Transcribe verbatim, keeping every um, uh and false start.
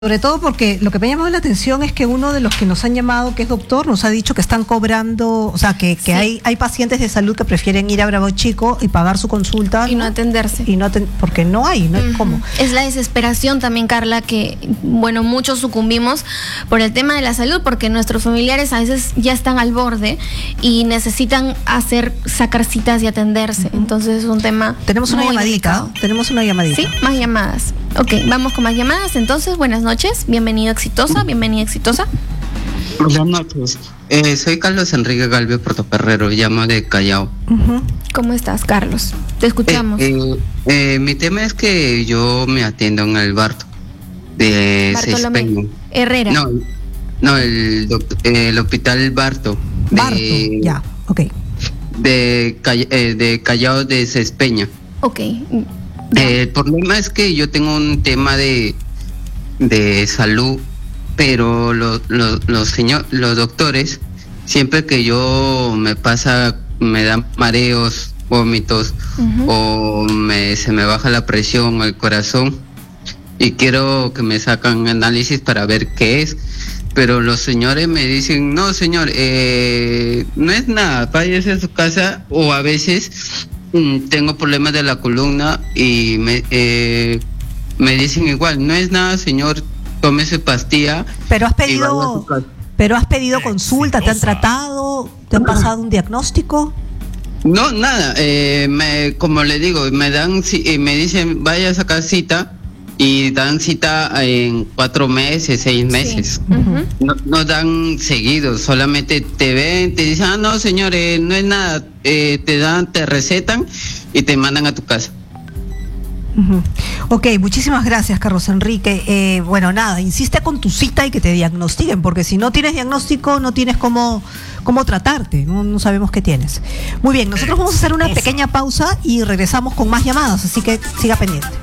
Sobre todo porque lo que me ha llamado la atención es que uno de los que nos han llamado, que es doctor, nos ha dicho que están cobrando, o sea, que, que sí. hay, hay pacientes de salud que prefieren ir a Bravo Chico y pagar su consulta. Y no, no atenderse. Y no aten porque no hay, no hay uh-huh. cómo. Es la desesperación también, Carla, que, bueno, muchos sucumbimos por el tema de la salud, porque nuestros familiares a veces ya están al borde y necesitan hacer, sacar citas y atenderse. Uh-huh. Entonces es un tema. Tenemos una llamadita, delicado. tenemos una llamadita. Sí, más llamadas. Ok, vamos con más llamadas. Entonces, buenas noches. Bienvenido, Exitosa. Bienvenida, Exitosa. Buenas noches. Eh, soy Carlos Enrique Galvez Portoperrero. Llamo de Callao. Uh-huh. ¿Cómo estás, Carlos? Te escuchamos. Eh, eh, eh, mi tema es que yo me atiendo en el Barto de Sespeña. Herrera. No, no el, eh, el hospital Barto. Barto, de, ya, ok. De, eh, de Callao de Sespeña. Ok. Eh, el problema es que yo tengo un tema de, de salud, pero los, los, los, señor, los doctores, siempre que yo me pasa, me dan mareos, vómitos, uh-huh. o me, se me baja la presión o el corazón, y quiero que me sacan análisis para ver qué es, pero los señores me dicen, no señor, eh, no es nada, váyase a su casa, o a veces tengo problemas de la columna y me, eh, me dicen igual, no es nada señor, tómese pastilla. Pero has pedido, pero has pedido consulta, ¿te han tratado? ¿Te han pasado un diagnóstico? No, nada, eh, me, como le digo, me dan, me dicen vaya a sacar cita y dan cita en cuatro meses, seis meses. Sí. Uh-huh. No, no dan seguidos, solamente te ven, te dicen, ah, no, señores, no es nada, eh, te dan, te recetan y te mandan a tu casa. Uh-huh. Ok, muchísimas gracias, Carlos Enrique. Eh, bueno, nada, insiste con tu cita y que te diagnostiquen, porque si no tienes diagnóstico, no tienes cómo, cómo tratarte, no, no sabemos qué tienes. Muy bien, nosotros vamos a hacer una pequeña pausa y regresamos con más llamadas, así que siga pendiente.